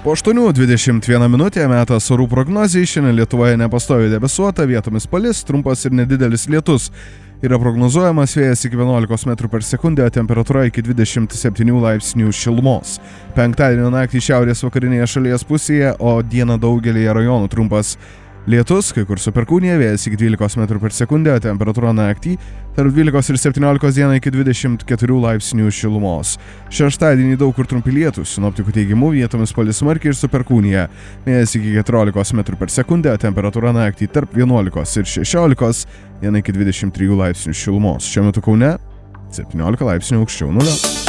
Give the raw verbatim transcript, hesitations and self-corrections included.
Po aštuonių dvidešimt viena minutė metas orų prognozijai. Šiandien Lietuvoje nepastoviai debesuota, vietomis palis, trumpas ir nedidelis lietus. Yra prognozuojamas vėjas iki vienuolikos metrų per sekundę, temperatūra iki dvidešimt septynių laipsnių šilumos. Penktadienio naktį šiaurės vakarinėje šalies pusėje, o dieną daugelyje rajonų trumpas lietus, kai kur su perkūnija, vėjas iki dvylikos metrų per sekundę, temperatūra naktį tarp dvylikos ir septyniolikos, dieną iki dvidešimt keturių laipsnių šilumos. Šeštadienį daug kur trumpi lietūs, sinoptikų teigimu vietomis palis smarkiai ir su perkūnija. Vėjas iki keturiolikos metrų per sekundę, temperatūra naktį tarp vienuolikos ir šešiolikos, dieną iki dvidešimt trijų laipsnių šilumos. Šiuo metu Kaune septyniolika laipsnių aukščiau nulio.